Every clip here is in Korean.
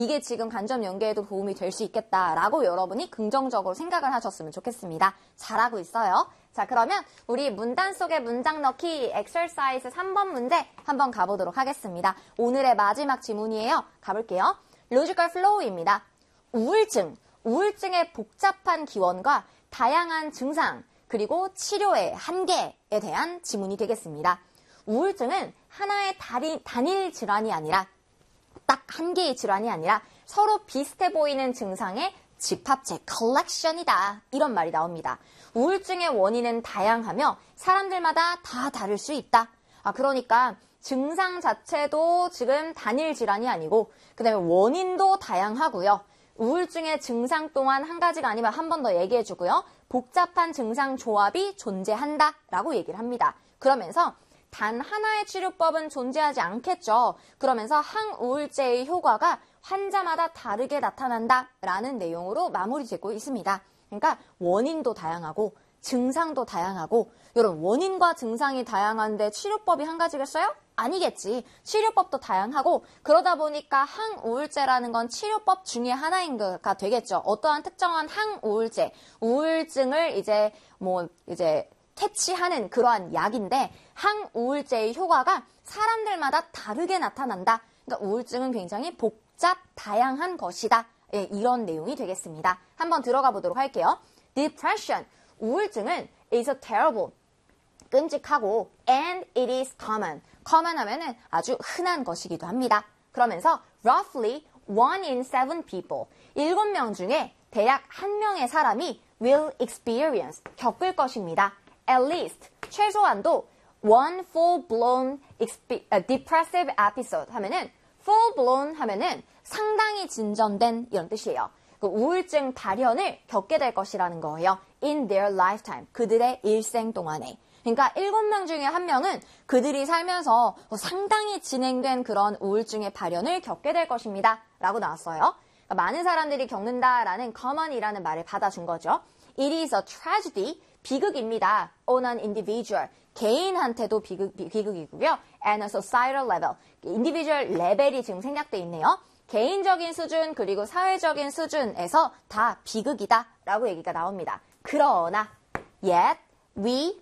이게 지금 간접 연계에도 도움이 될 수 있겠다라고 여러분이 긍정적으로 생각을 하셨으면 좋겠습니다. 잘하고 있어요. 자, 그러면 우리 문단 속에 문장 넣기 exercise 3번 문제 한번 가보도록 하겠습니다. 오늘의 마지막 지문이에요. 가볼게요. logical flow입니다. 우울증의 복잡한 기원과 다양한 증상, 그리고 치료의 한계에 대한 지문이 되겠습니다. 우울증은 하나의 단일 질환이 아니라 딱 한 개의 질환이 아니라 서로 비슷해 보이는 증상의 집합체, collection이다. 이런 말이 나옵니다. 우울증의 원인은 다양하며 사람들마다 다 다를 수 있다. 그러니까 증상 자체도 지금 단일 질환이 아니고 그다음에 원인도 다양하고요. 우울증의 증상 또한 한 가지가 아니면 한 번 더 얘기해주고요. 복잡한 증상 조합이 존재한다라고 얘기를 합니다. 그러면서 단 하나의 치료법은 존재하지 않겠죠. 그러면서 항우울제의 효과가 환자마다 다르게 나타난다라는 내용으로 마무리되고 있습니다. 그러니까 원인도 다양하고 증상도 다양하고 이런 원인과 증상이 다양한데 치료법이 한 가지겠어요? 아니겠지. 치료법도 다양하고 그러다 보니까 항우울제라는 건 치료법 중에 하나인가 되겠죠. 어떠한 특정한 항우울제, 우울증을 이제 퇴치하는 그러한 약인데 항우울제의 효과가 사람들마다 다르게 나타난다. 그러니까 우울증은 굉장히 복잡, 다양한 것이다. 예, 이런 내용이 되겠습니다. 한번 들어가 보도록 할게요. Depression, 우울증은 is a terrible, 끔찍하고 and it is common. common 하면은 아주 흔한 것이기도 합니다. 그러면서 roughly 1 in 7 people, 7명 중에 대략 1명의 사람이 will experience, 겪을 것입니다. At least, 최소한도 one full-blown depressive episode 하면은 full-blown 하면은 상당히 진전된 이런 뜻이에요. 그 우울증 발현을 겪게 될 것이라는 거예요. In their lifetime, 그들의 일생 동안에. 그러니까 7명 중에 1명은 그들이 살면서 상당히 진행된 그런 우울증의 발현을 겪게 될 것입니다. 라고 나왔어요. 그러니까 많은 사람들이 겪는다라는 common이라는 말을 받아준 거죠. It is a tragedy, 비극입니다. On an individual, 개인한테도 비극이고요. And a societal level, individual 레벨이 지금 생략돼 있네요. 개인적인 수준 그리고 사회적인 수준에서 다 비극이다 라고 얘기가 나옵니다. 그러나 yet we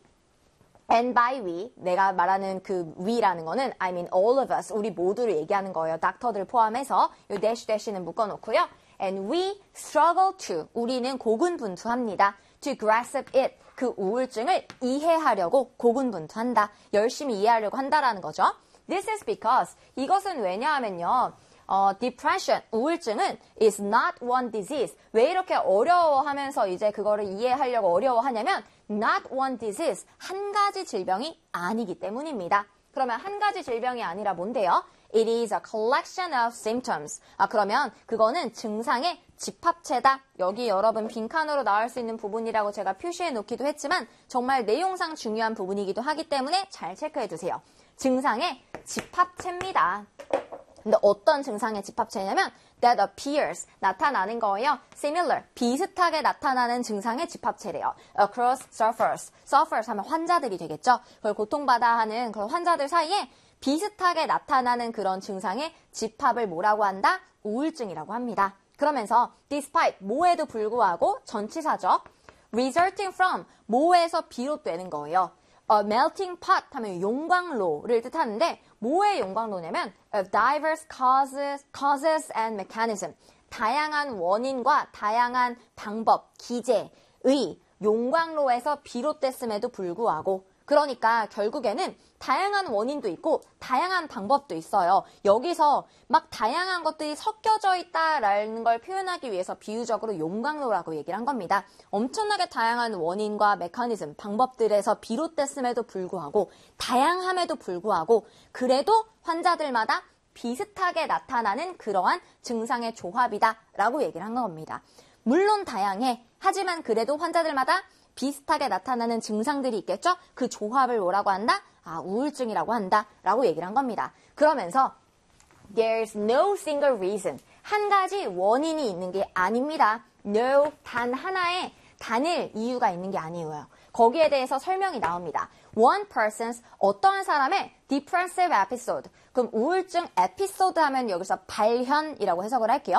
and by we, 내가 말하는 그 we라는 거는 I mean all of us, 우리 모두를 얘기하는 거예요. 닥터들 포함해서 이 dash-는 묶어놓고요. And we struggle to, 우리는 고군분투합니다. To grasp it, 그 우울증을 이해하려고 고군분투한다. 열심히 이해하려고 한다라는 거죠. This is because, 이것은 왜냐하면요. depression, 우울증은 is not one disease. 왜 이렇게 어려워하면서 이제 그거를 이해하려고 어려워하냐면 not one disease, 한 가지 질병이 아니기 때문입니다. 그러면 한 가지 질병이 아니라 뭔데요? It is a collection of symptoms. 그러면 그거는 증상의 집합체다. 여기 여러분 빈칸으로 나올 수 있는 부분이라고 제가 표시해 놓기도 했지만 정말 내용상 중요한 부분이기도 하기 때문에 잘 체크해 두세요. 증상의 집합체입니다. 근데 어떤 증상의 집합체냐면 that appears, 나타나는 거예요. similar, 비슷하게 나타나는 증상의 집합체래요. across suffers, suffers 하면 환자들이 되겠죠. 그걸 고통받아 하는 그런 환자들 사이에 비슷하게 나타나는 그런 증상의 집합을 뭐라고 한다? 우울증이라고 합니다. 그러면서 despite, 뭐에도 불구하고 전치사죠. resulting from, 뭐에서 비롯되는 거예요. melting pot 하면 용광로를 뜻하는데 뭐의 용광로냐면 of diverse causes and mechanism, 다양한 원인과 다양한 방법, 기제의 용광로에서 비롯됐음에도 불구하고 그러니까 결국에는 다양한 원인도 있고 다양한 방법도 있어요. 여기서 막 다양한 것들이 섞여져 있다라는 걸 표현하기 위해서 비유적으로 용광로라고 얘기를 한 겁니다. 엄청나게 다양한 원인과 메커니즘, 방법들에서 비롯됐음에도 불구하고 다양함에도 불구하고 그래도 환자들마다 비슷하게 나타나는 그러한 증상의 조합이다라고 얘기를 한 겁니다. 물론 다양해. 하지만 그래도 환자들마다 비슷하게 나타나는 증상들이 있겠죠? 그 조합을 뭐라고 한다? 우울증이라고 한다 라고 얘기를 한 겁니다. 그러면서 There's no single reason, 한 가지 원인이 있는 게 아닙니다. No, 단 하나의 단일 이유가 있는 게 아니에요. 거기에 대해서 설명이 나옵니다. One person's 어떠한 사람의 depressive episode. 그럼 우울증 에피소드 하면 여기서 발현이라고 해석을 할게요.